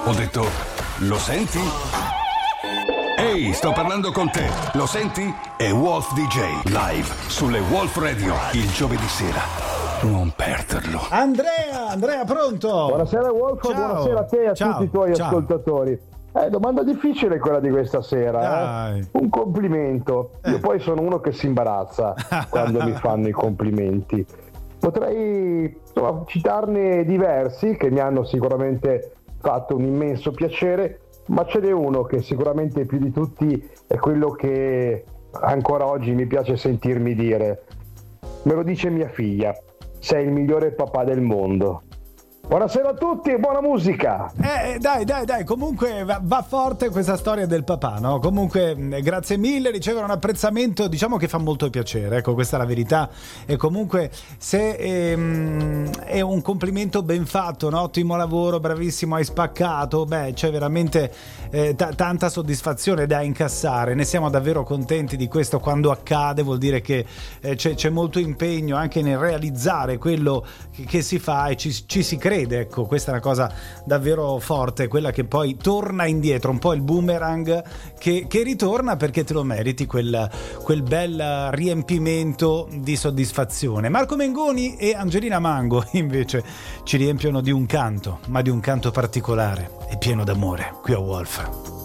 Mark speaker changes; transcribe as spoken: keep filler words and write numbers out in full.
Speaker 1: Ho detto, lo senti? Ehi, sto parlando con te. Lo senti? È Wolf D J, live sulle Wolf Radio, il giovedì sera. Non perderlo.
Speaker 2: Andrea, Andrea, pronto?
Speaker 3: Buonasera Wolf,
Speaker 2: Ciao.
Speaker 3: buonasera a te e a
Speaker 2: Ciao.
Speaker 3: tutti i tuoi
Speaker 2: Ciao.
Speaker 3: ascoltatori. Eh, domanda difficile quella di questa sera.
Speaker 2: Dai.
Speaker 3: Eh? Un complimento. Io
Speaker 2: Eh.
Speaker 3: poi sono uno che si imbarazza quando mi fanno i complimenti. Potrei insomma, citarne diversi che mi hanno sicuramente fatto un immenso piacere, ma ce n'è uno che sicuramente più di tutti è quello che ancora oggi mi piace sentirmi dire. Me lo dice mia figlia: sei il migliore papà del mondo. Buonasera a tutti e buona musica.
Speaker 2: Eh, dai, dai, dai, comunque va, va forte questa storia del papà, no? Comunque, mh, grazie mille, ricevere un apprezzamento, diciamo che fa molto piacere, ecco, questa è la verità. E comunque, se ehm, è un complimento ben fatto, no? Ottimo lavoro, bravissimo, hai spaccato, beh, c'è veramente eh, t- tanta soddisfazione da incassare. Ne siamo davvero contenti di questo quando accade, vuol dire che eh, c'è, c'è molto impegno anche nel realizzare quello che, che si fa e ci, ci si crede. Ecco, questa è una cosa davvero forte, quella che poi torna indietro, un po' il boomerang che, che ritorna perché te lo meriti quel, quel bel riempimento di soddisfazione. Marco Mengoni e Angelina Mango invece ci riempiono di un canto, ma di un canto particolare e pieno d'amore qui a Wolf.